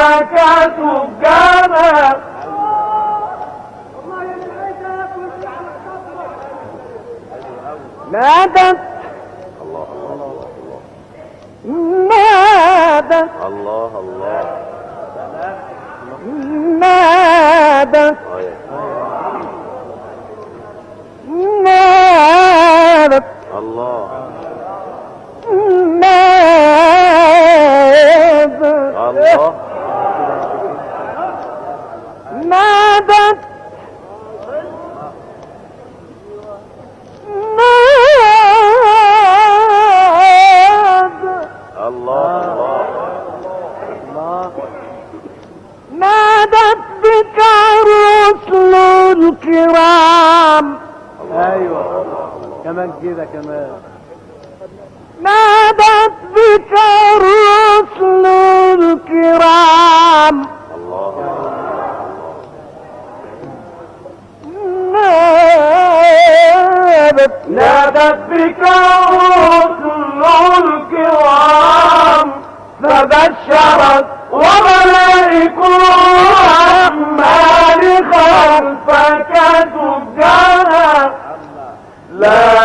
خلفك سجانا نادت نادت الله الله نادت نادت الله نادت الله نادت الله نادت بك الرسل الكرام. ايوه كمان كده كمان. نادت بك الرسل الكرام. نادت بك الرسل الكرام فبشرت وملائك الرحمن خلفك سجانا لا